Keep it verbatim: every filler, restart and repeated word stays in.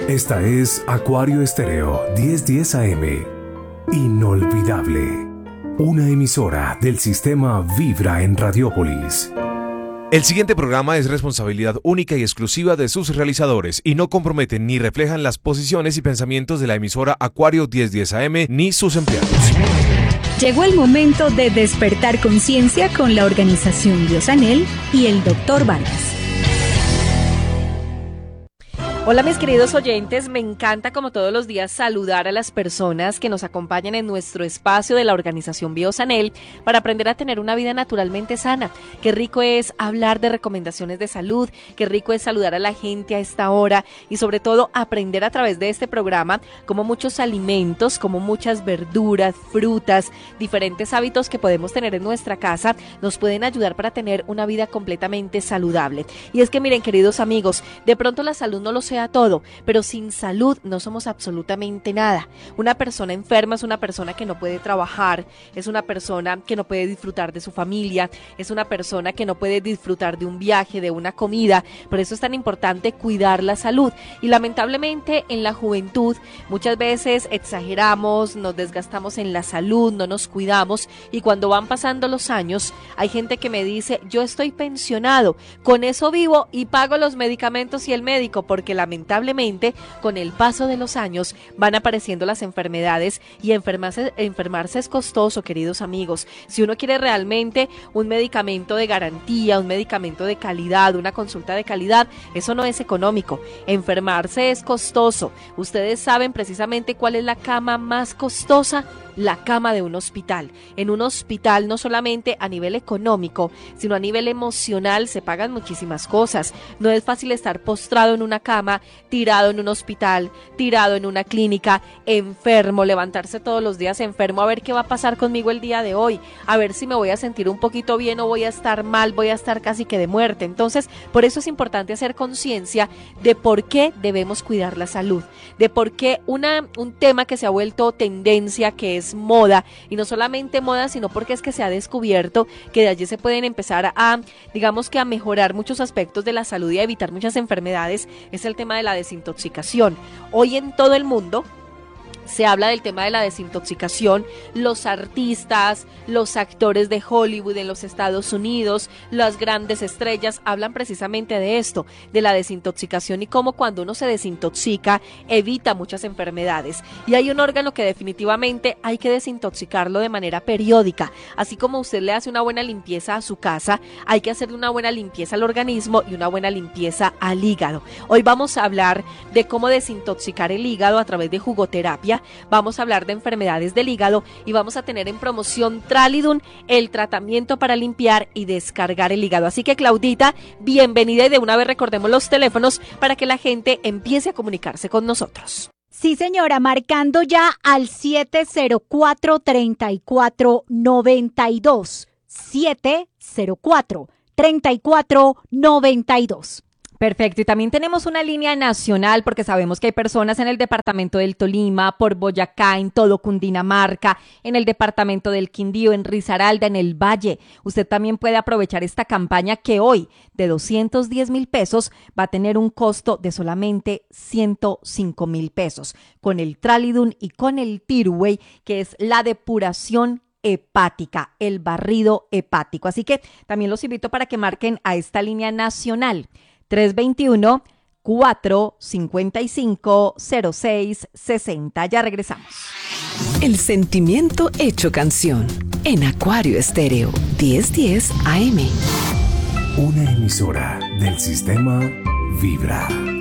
Esta es Acuario Estéreo diez diez A M. Inolvidable. Una emisora del sistema Vibra en Radiópolis. El siguiente programa es responsabilidad única y exclusiva de sus realizadores y no comprometen ni reflejan las posiciones y pensamientos de la emisora Acuario diez diez A M ni sus empleados. Llegó el momento de despertar conciencia con la organización Biosanel y el doctor Vargas. Hola mis queridos oyentes, me encanta como todos los días saludar a las personas que nos acompañan en nuestro espacio de la organización Biosanel para aprender a tener una vida naturalmente sana. Qué rico es hablar de recomendaciones de salud, qué rico es saludar a la gente a esta hora y sobre todo aprender a través de este programa cómo muchos alimentos, como muchas verduras, frutas, diferentes hábitos que podemos tener en nuestra casa nos pueden ayudar para tener una vida completamente saludable. Y es que miren queridos amigos, de pronto la salud no lo sea todo, pero sin salud no somos absolutamente nada. Una persona enferma es una persona que no puede trabajar, es una persona que no puede disfrutar de su familia, es una persona que no puede disfrutar de un viaje, de una comida. Por eso es tan importante cuidar la salud. Y lamentablemente en la juventud muchas veces exageramos, nos desgastamos en la salud, no nos cuidamos y cuando van pasando los años hay gente que me dice, yo estoy pensionado, con eso vivo y pago los medicamentos y el médico, porque la lamentablemente, con el paso de los años van apareciendo las enfermedades y enfermarse, enfermarse es costoso, queridos amigos. Si uno quiere realmente un medicamento de garantía, un medicamento de calidad, una consulta de calidad, eso no es económico. Enfermarse es costoso. Ustedes saben precisamente cuál es la cama más costosa. La cama de un hospital. En un hospital no solamente a nivel económico, sino a nivel emocional se pagan muchísimas cosas. No es fácil estar postrado en una cama, tirado en un hospital, tirado en una clínica, enfermo, levantarse todos los días enfermo, a ver qué va a pasar conmigo el día de hoy, a ver si me voy a sentir un poquito bien o voy a estar mal, voy a estar casi que de muerte. Entonces, por eso es importante hacer conciencia de por qué debemos cuidar la salud, de por qué una, un tema que se ha vuelto tendencia, que es moda, y no solamente moda, sino porque es que se ha descubierto que de allí se pueden empezar a, digamos que a mejorar muchos aspectos de la salud y a evitar muchas enfermedades, es el tema de la desintoxicación. Hoy en todo el mundo se habla del tema de la desintoxicación. Los artistas, los actores de Hollywood en los Estados Unidos, las grandes estrellas hablan precisamente de esto, de la desintoxicación y cómo cuando uno se desintoxica evita muchas enfermedades. Y hay un órgano que definitivamente hay que desintoxicarlo de manera periódica. Así como usted le hace una buena limpieza a su casa, hay que hacerle una buena limpieza al organismo y una buena limpieza al hígado. Hoy vamos a hablar de cómo desintoxicar el hígado a través de jugoterapia. Vamos a hablar de enfermedades del hígado y vamos a tener en promoción Tralidun, el tratamiento para limpiar y descargar el hígado. Así que Claudita, bienvenida y de una vez recordemos los teléfonos para que la gente empiece a comunicarse con nosotros. Sí, señora, marcando ya al siete cero cuatro, tres cuatro nueve dos. siete cero cuatro, tres cuatro nueve dos. Perfecto, y también tenemos una línea nacional porque sabemos que hay personas en el departamento del Tolima, por Boyacá, en todo Cundinamarca, en el departamento del Quindío, en Risaralda, en el Valle. Usted también puede aprovechar esta campaña que hoy de doscientos diez mil pesos va a tener un costo de solamente ciento cinco mil pesos con el Tralidun y con el Tirway, que es la depuración hepática, el barrido hepático. Así que también los invito para que marquen a esta línea nacional tres dos uno, cuatro cinco cinco, cero seis seis cero. Ya regresamos. El sentimiento hecho canción en Acuario Estéreo diez diez A M. Una emisora del sistema Vibra.